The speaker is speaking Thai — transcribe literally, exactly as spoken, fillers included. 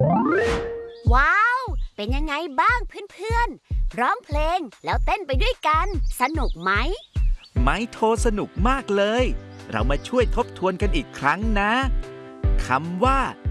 ว้าว เป็นยังไงบ้างเพื่อนๆร้องเพลงแล้วเต้นไปด้วยกันสนุกไหมไม้โทสนุกมากเลยเรามาช่วยทบทวนกันอีกครั้งนะคำว่า